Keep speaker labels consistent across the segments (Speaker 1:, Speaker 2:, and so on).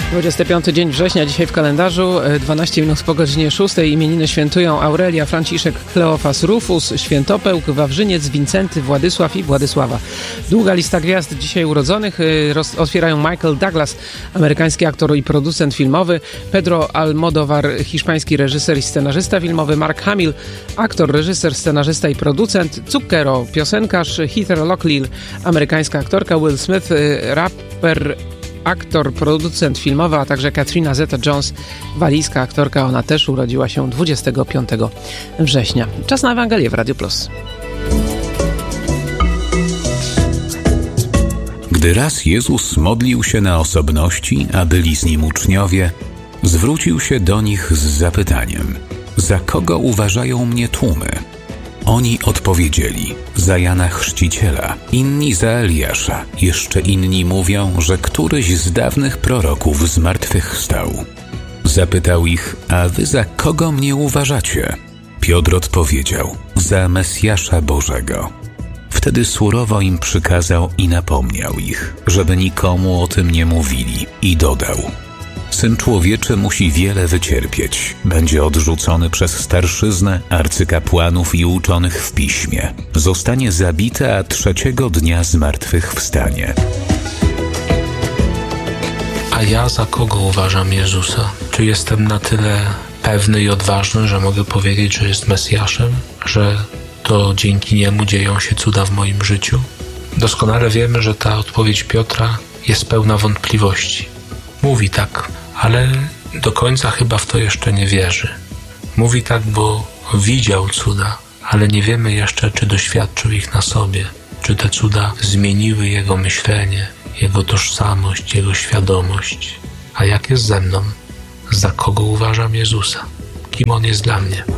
Speaker 1: 25 dzień września, dzisiaj w kalendarzu, 12 minut po godzinie 6. Imieniny świętują Aurelia, Franciszek, Kleofas, Rufus, Świętopełk, Wawrzyniec, Wincenty, Władysław i Władysława. Długa lista gwiazd dzisiaj urodzonych. Otwierają Michael Douglas, amerykański aktor i producent filmowy, Pedro Almodóvar, hiszpański reżyser i scenarzysta filmowy, Mark Hamill, aktor, reżyser, scenarzysta i producent, Zucchero, piosenkarz, Heather Locklear, amerykańska aktorka, Will Smith, raper, aktor, producent filmowy, a także Katrina Zeta-Jones, walijska aktorka. Ona też urodziła się 25 września. Czas na Ewangelię w Radio Plus.
Speaker 2: Gdy raz Jezus modlił się na osobności, a byli z Nim uczniowie, zwrócił się do nich z zapytaniem: za kogo uważają mnie tłumy? Oni odpowiedzieli: za Jana Chrzciciela, inni za Eliasza, jeszcze inni mówią, że któryś z dawnych proroków zmartwychwstał. Zapytał ich: a wy za kogo mnie uważacie? Piotr odpowiedział: za Mesjasza Bożego. Wtedy surowo im przykazał i napomniał ich, żeby nikomu o tym nie mówili, i dodał: Syn Człowieczy musi wiele wycierpieć. Będzie odrzucony przez starszyznę, arcykapłanów i uczonych w piśmie. Zostanie zabity, a trzeciego dnia zmartwychwstanie.
Speaker 3: A ja za kogo uważam Jezusa? Czy jestem na tyle pewny i odważny, że mogę powiedzieć, że jest Mesjaszem? Że to dzięki Niemu dzieją się cuda w moim życiu? Doskonale wiemy, że ta odpowiedź Piotra jest pełna wątpliwości. Mówi tak, ale do końca chyba w to jeszcze nie wierzy. Mówi tak, bo widział cuda, ale nie wiemy jeszcze, czy doświadczył ich na sobie, czy te cuda zmieniły jego myślenie, jego tożsamość, jego świadomość. A jak jest ze mną? Za kogo uważam Jezusa? Kim On jest dla mnie?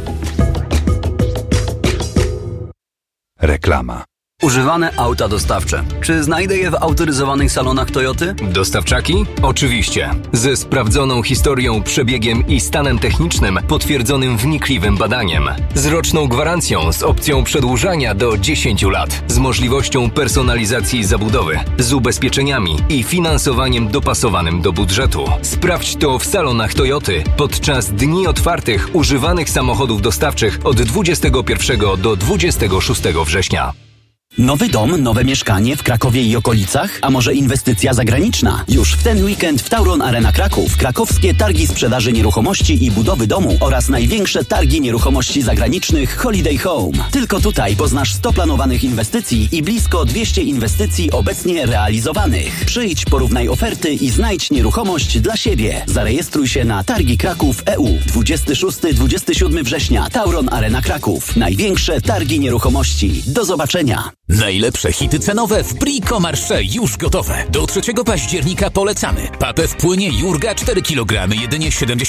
Speaker 4: Reklama.
Speaker 5: Używane auta dostawcze. Czy znajdę je w autoryzowanych salonach Toyoty?
Speaker 6: Dostawczaki? Oczywiście. Ze sprawdzoną historią, przebiegiem i stanem technicznym potwierdzonym wnikliwym badaniem. Z roczną gwarancją z opcją przedłużania do 10 lat. Z możliwością personalizacji zabudowy. Z ubezpieczeniami i finansowaniem dopasowanym do budżetu. Sprawdź to w salonach Toyoty podczas dni otwartych używanych samochodów dostawczych od 21 do 26 września.
Speaker 7: Nowy dom, nowe mieszkanie w Krakowie i okolicach? A może inwestycja zagraniczna? Już w ten weekend w Tauron Arena Kraków krakowskie targi sprzedaży nieruchomości i budowy domu oraz największe targi nieruchomości zagranicznych Holiday Home. Tylko tutaj poznasz 100 planowanych inwestycji i blisko 200 inwestycji obecnie realizowanych. Przyjdź, porównaj oferty i znajdź nieruchomość dla siebie. Zarejestruj się na Targi Kraków EU 26-27 września. Tauron Arena Kraków. Największe targi nieruchomości. Do zobaczenia.
Speaker 8: Najlepsze hity cenowe w Brico Marché już gotowe. Do 3 października polecamy. Papę w płynie Jurga 4 kg, jedynie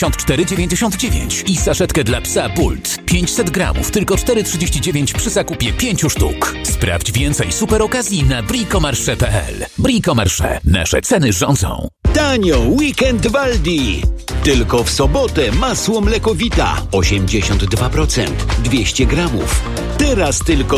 Speaker 8: 74,99 i saszetkę dla psa Bult 500 gramów, tylko 4,39 przy zakupie 5 sztuk. Sprawdź więcej super okazji na bricomarché.pl. Brico Marché. Nasze ceny rządzą.
Speaker 9: Tanio weekend w Aldi. Tylko w sobotę masło mlekowita 82%, 200 gramów. Teraz tylko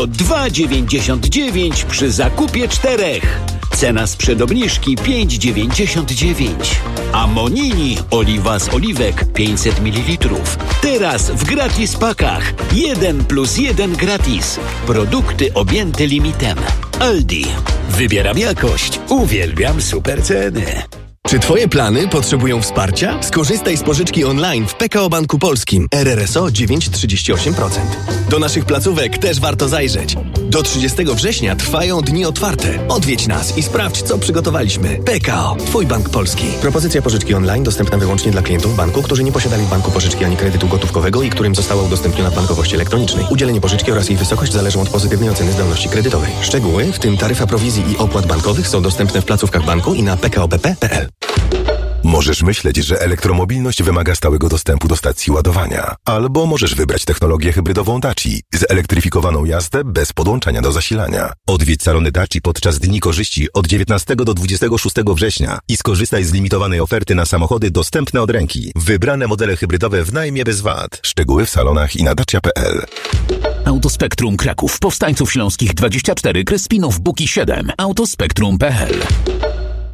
Speaker 9: 2,99 przy zakupie 4. Cena sprzed obniżki 5,99. A Monini oliwa z oliwek 500 ml. Teraz w gratis pakach 1+1 gratis. Produkty objęte limitem. Aldi. Wybieram jakość. Uwielbiam super ceny.
Speaker 10: Czy Twoje plany potrzebują wsparcia? Skorzystaj z pożyczki online w PKO Banku Polskim. RRSO 9,38%. Do naszych placówek też warto zajrzeć. Do 30 września trwają dni otwarte. Odwiedź nas i sprawdź, co przygotowaliśmy. PKO. Twój Bank Polski.
Speaker 11: Propozycja pożyczki online dostępna wyłącznie dla klientów banku, którzy nie posiadali w banku pożyczki ani kredytu gotówkowego i którym została udostępniona w bankowości elektronicznej. Udzielenie pożyczki oraz jej wysokość zależą od pozytywnej oceny zdolności kredytowej. Szczegóły, w tym taryfa prowizji i opłat bankowych, są dostępne w placówkach banku i na pkopp.pl.
Speaker 12: Możesz myśleć, że elektromobilność wymaga stałego dostępu do stacji ładowania. Albo możesz wybrać technologię hybrydową Daci, zelektryfikowaną jazdę bez podłączania do zasilania. Odwiedź salony Daci podczas Dni Korzyści od 19 do 26 września i skorzystaj z limitowanej oferty na samochody dostępne od ręki. Wybrane modele hybrydowe w najmie bez VAT. Szczegóły w salonach i na dacia.pl.
Speaker 8: Autospektrum Kraków, Powstańców Śląskich 24, Kryspinów, Buki 7, autospektrum.pl.